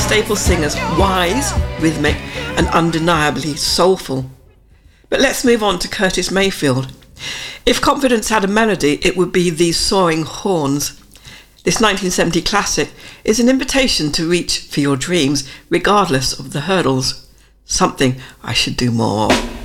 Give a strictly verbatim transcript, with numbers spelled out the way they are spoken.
staple singers, wise, rhythmic and undeniably soulful. But let's move on to Curtis Mayfield. If confidence had a melody, it would be these soaring horns. This nineteen seventy classic is an invitation to reach for your dreams regardless of the hurdles. Something I should do more of.